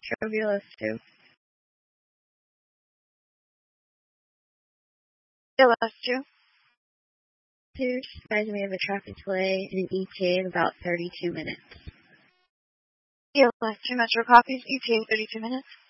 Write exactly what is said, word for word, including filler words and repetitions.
Turbulus two. Turbulus two. Two reminds me of a traffic delay in an E T A of about thirty-two minutes. Turbulus two Metro copies, E T A thirty-two minutes.